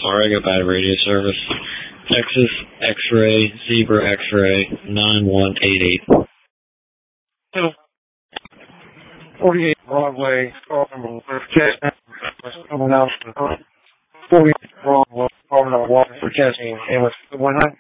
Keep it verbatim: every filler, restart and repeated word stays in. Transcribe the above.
Sorry, I got bad radio service. Texas X-ray, Zebra X-ray, nine one eight eight. forty-eight Broadway, call number coming out. forty-eight Broadway, calling out water for testing, and with one hundred.